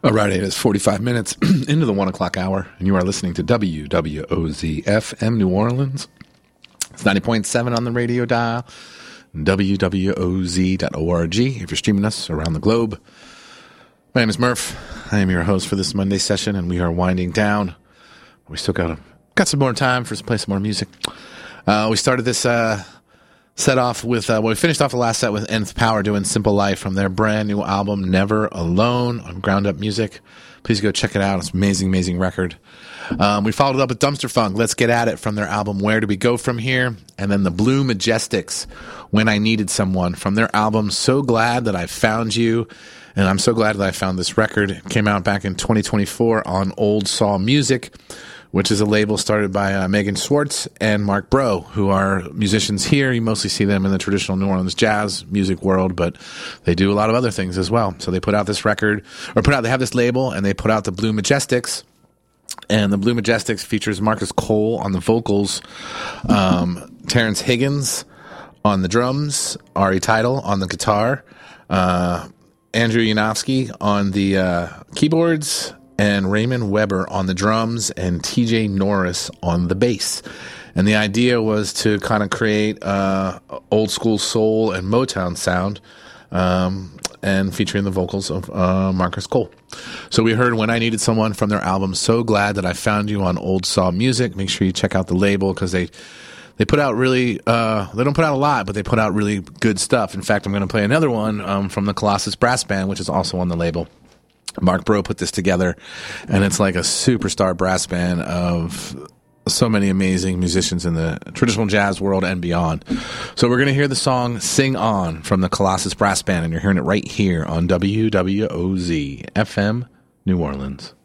All right, it is 45 minutes into the 1 o'clock hour, and you are listening to WWOZ FM New Orleans. It's 90.7 on the radio dial, WWOZ.org if you're streaming us around the globe. My name is Murph. I am your host for this Monday session, and we are winding down. We still got some more time for play some more music. We started this set off with, we finished off the last set with Nth Power doing Simple Life from their brand new album, Never Alone, on Ground Up Music. Please go check it out. It's an amazing, amazing record. We followed it up with Dumpster Funk, Let's Get At It from their album, Where Do We Go From Here? And then the Blue Majestics, When I Needed Someone, from their album, So Glad That I Found You. And I'm so glad that I found this record. It came out back in 2024 on Old Saw Music, which is a label started by Megan Schwartz and Mark Bro, who are musicians here. You mostly see them in the traditional New Orleans jazz music world, but they do a lot of other things as well. So they put out this record, they have this label, and they put out the Blue Majestics. And the Blue Majestics features Marcus Cole on the vocals, Terrence Higgins on the drums, Ari Tidal on the guitar, Andrew Yanofsky on the keyboards, and Raymond Weber on the drums, and TJ Norris on the bass. And the idea was to kind of create old school soul and Motown sound, and featuring the vocals of Marcus Cole. So we heard When I Needed Someone from their album, So Glad That I Found You, on Old Saw Music. Make sure you check out the label, because they put out really, they don't put out a lot, but they put out really good stuff. In fact, I'm going to play another one from the Colossus Brass Band, which is also on the label. Mark Bro put this together, and it's like a superstar brass band of so many amazing musicians in the traditional jazz world and beyond. So we're going to hear the song Sing On from the Colossus Brass Band, and you're hearing it right here on WWOZ FM New Orleans.